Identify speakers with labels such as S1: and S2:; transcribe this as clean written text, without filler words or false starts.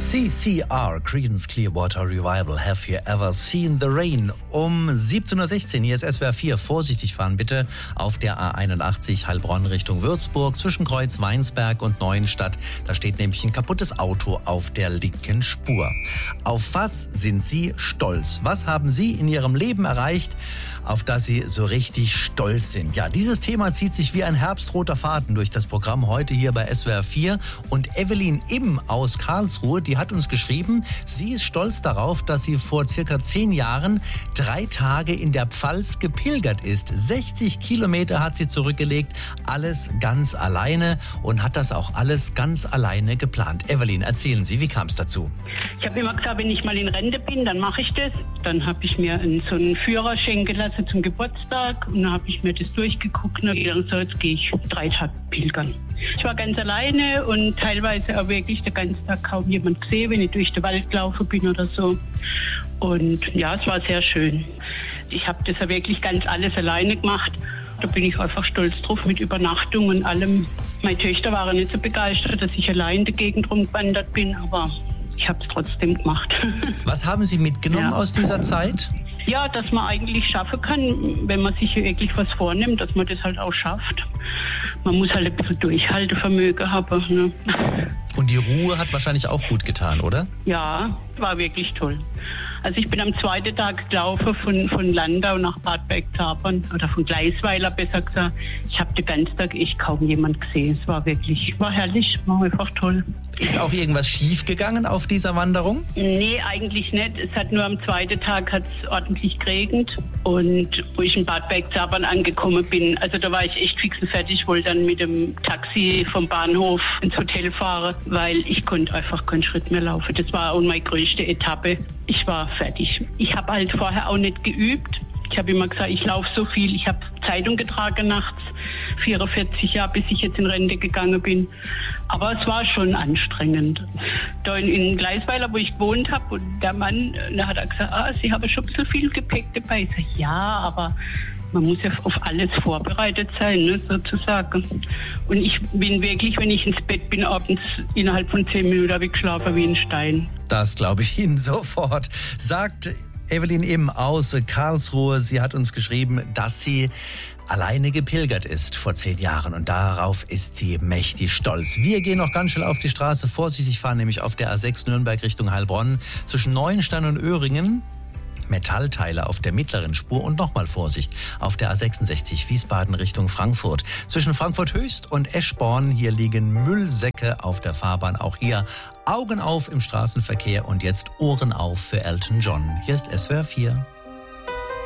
S1: CCR, Creedence Clearwater Revival, Have You Ever Seen the Rain? Um 17.16 Uhr, hier ist SWR 4. Vorsichtig fahren bitte auf der A81 Heilbronn Richtung Würzburg zwischen Kreuz-Weinsberg und Neuenstadt. Da steht nämlich ein kaputtes Auto auf der linken Spur. Auf was sind Sie stolz? Was haben Sie in Ihrem Leben erreicht, auf das Sie so richtig stolz sind? Ja, dieses Thema zieht sich wie ein herbstroter Faden durch das Programm heute hier bei SWR 4. Und Evelyn Im aus Karlsruhe, die hat uns geschrieben, sie ist stolz darauf, dass sie vor circa 10 Jahren 3 Tage in der Pfalz gepilgert ist. 60 Kilometer hat sie zurückgelegt, alles ganz alleine und hat das auch alles ganz alleine geplant. Evelyn, erzählen Sie, wie kam es dazu?
S2: Ich habe immer gesagt, wenn ich mal in Rente bin, dann mache ich das. Dann habe ich mir so einen Führer schenken lassen zum Geburtstag und dann habe ich mir das durchgeguckt und gedacht, so, jetzt gehe ich 3 Tage pilgern. Ich war ganz alleine und teilweise auch wirklich den ganzen Tag kaum jemand gesehen, wenn ich durch den Wald gelaufen bin oder so. Und ja, es war sehr schön. Ich habe das ja wirklich ganz alles alleine gemacht. Da bin ich einfach stolz drauf mit Übernachtung und allem. Meine Töchter waren nicht so begeistert, dass ich allein in der Gegend rumgewandert bin, aber ich habe es trotzdem gemacht.
S1: Was haben Sie mitgenommen aus dieser Zeit?
S2: Ja, dass man eigentlich schaffen kann, wenn man sich wirklich was vornimmt, dass man das halt auch schafft. Man muss halt ein bisschen Durchhaltevermögen haben. Ne?
S1: Und die Ruhe hat wahrscheinlich auch gut getan, oder?
S2: Ja, war wirklich toll. Also ich bin am 2. Tag gelaufen von Landau nach Bad Bergzabern oder von Gleisweiler besser gesagt. Ich habe den ganzen Tag echt kaum jemand gesehen. Es war herrlich, war einfach toll.
S1: Ist auch irgendwas schief gegangen auf dieser Wanderung?
S2: Nee, eigentlich nicht. Es hat nur am 2. Tag hat's ordentlich geregnet. Und wo ich in Bad Bergzabern angekommen bin, also da war ich echt fix und fertig. Ich wollte dann mit dem Taxi vom Bahnhof ins Hotel fahren, weil ich konnte einfach keinen Schritt mehr laufen. Das war auch meine größte Etappe. Ich war fertig. Ich habe halt vorher auch nicht geübt. Ich habe immer gesagt, ich laufe so viel. Ich habe Zeitung getragen nachts, 44 Jahre, bis ich jetzt in Rente gegangen bin. Aber es war schon anstrengend. Da in Gleisweiler, wo ich gewohnt habe, und der Mann, der hat gesagt, Sie haben schon so viel Gepäck dabei. Ich sage, ja, aber man muss ja auf alles vorbereitet sein, ne, sozusagen. Und ich bin wirklich, wenn ich ins Bett bin, abends innerhalb von 10 Minuten habe ich geschlafen wie ein Stein.
S1: Das glaube ich Ihnen sofort, sagt Evelyn Im aus Karlsruhe. Sie hat uns geschrieben, dass sie alleine gepilgert ist vor 10 Jahren und darauf ist sie mächtig stolz. Wir gehen noch ganz schnell auf die Straße, vorsichtig fahren, nämlich auf der A6 Nürnberg Richtung Heilbronn zwischen Neuenstein und Öhringen. Metallteile auf der mittleren Spur und nochmal Vorsicht auf der A66 Wiesbaden Richtung Frankfurt. Zwischen Frankfurt Höchst und Eschborn, hier liegen Müllsäcke auf der Fahrbahn. Auch hier Augen auf im Straßenverkehr und jetzt Ohren auf für Elton John. Hier ist SWR 4.